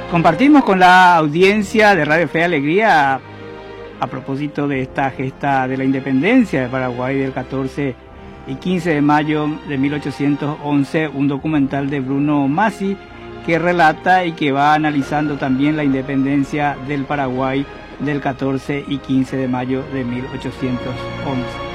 Compartimos con la audiencia de Radio Fe y Alegría a propósito de esta gesta de la independencia de Paraguay del 14 y 15 de mayo de 1811, un documental de Bruno Masi que relata y que va analizando también la independencia del Paraguay del 14 y 15 de mayo de 1811.